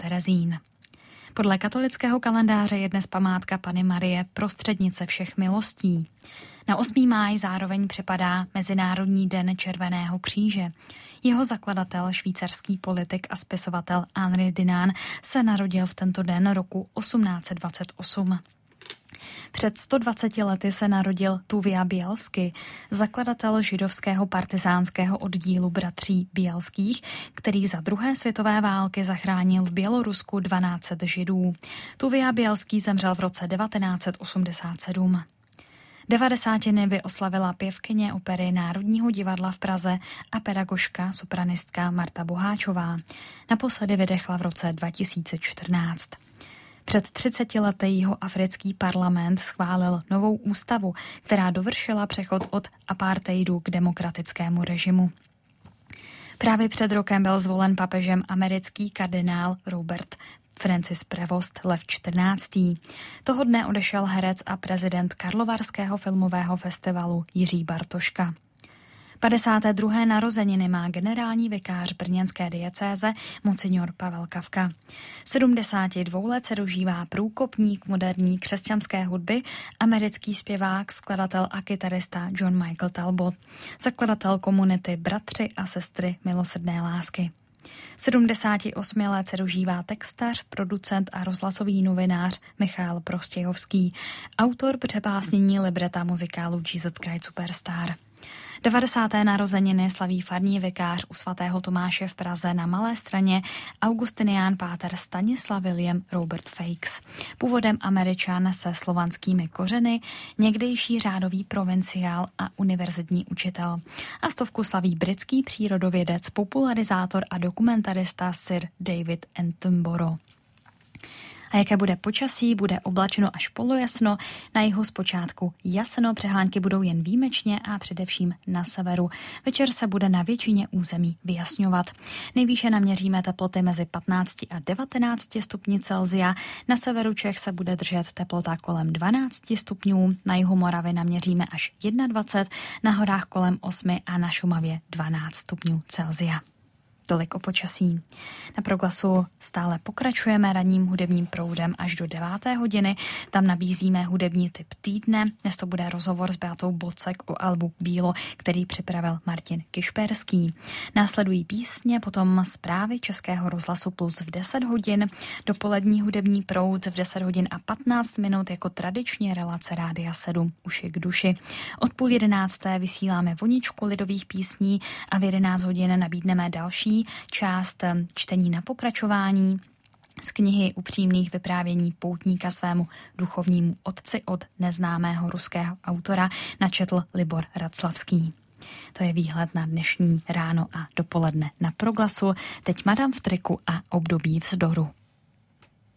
Terezín. Podle katolického kalendáře je dnes památka Panny Marie, prostřednice všech milostí. Na 8. máj zároveň připadá Mezinárodní den Červeného kříže. Jeho zakladatel, švýcarský politik a spisovatel Henri Dunant, se narodil v tento den roku 1828. Před 120 lety se narodil Tuvia Bielsky, zakladatel židovského partyzánského oddílu bratří Bielských, který za druhé světové války zachránil v Bělorusku 1200 židů. Tuvia Bielský zemřel v roce 1987. 90. by oslavila pěvkyně opery Národního divadla v Praze a pedagožka, sopranistka Marta Boháčová. Naposledy vydechla v roce 2014. Před 30 lety jihoafrický parlament schválil novou ústavu, která dovršila přechod od apartheidu k demokratickému režimu. Právě před rokem byl zvolen papežem americký kardinál Robert Francis Prevost Lev XIV. Toho dne odešel herec a prezident Karlovarského filmového festivalu Jiří Bartoška. 52. narozeniny má generální vikář brněnské diecéze monsignor Pavel Kafka. 72 let se dožívá průkopník moderní křesťanské hudby, americký zpěvák, skladatel a kytarista John Michael Talbot, zakladatel komunity Bratři a sestry milosrdné lásky. 78 let se dožívá textař, producent a rozhlasový novinář Michal Prostějovský, autor přepásnění libreta muzikálu Jesus Christ Superstar. 90. narozeniny slaví farní vikář u svatého Tomáše v Praze na Malé Straně augustinián páter Stanislav William Robert Fakes. Původem Američan se slovanskými kořeny, někdejší řádový provinciál a univerzitní učitel. A 100 slaví britský přírodovědec, popularizátor a dokumentarista Sir David Attenborough. A jaké bude počasí, bude oblačno až polojasno, na jihu zpočátku jasno, přehánky budou jen výjimečně a především na severu. Večer se bude na většině území vyjasňovat. Nejvýše naměříme teploty mezi 15 a 19 stupni Celsia, na severu Čech se bude držet teplota kolem 12 stupňů, na jihu Moravy naměříme až 21, na horách kolem 8 a na Šumavě 12 stupňů Celsia. Tolik o počasí. Na Proglasu stále pokračujeme ranním hudebním proudem až do 9. hodiny. Tam nabízíme hudební tip týdne. Dnes to bude rozhovor s Beatou Bocek o albu Bílo, který připravil Martin Kišperský. Následují písně, potom zprávy Českého rozhlasu Plus v 10 hodin, dopolední hudební proud v 10 hodin a 15 minut jako tradičně relace Rádia 7 Uši k duši. Od 10:30 vysíláme voničku lidových písní a v 11 hodin nabídneme další část čtení na pokračování z knihy Upřímných vyprávění poutníka svému duchovnímu otci od neznámého ruského autora načetl Libor Raclavský. To je výhled na dnešní ráno a dopoledne na Proglasu. Teď Madam v triku a období vzdoru.